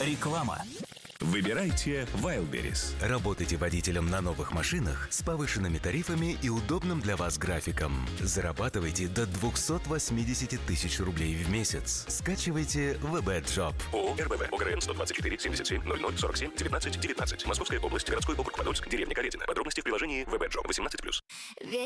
Реклама. Выбирайте Wildberries. Работайте водителем на новых машинах с повышенными тарифами и удобным для вас графиком. Зарабатывайте до 280 тысяч рублей в месяц. Скачивайте ВБ-джоб. ООО РБВ, ОГРН 124 77 00 47 19 19. Московская область, городской округ Подольск, деревня Каретина. Подробности в приложении ВБ-джоб 18+.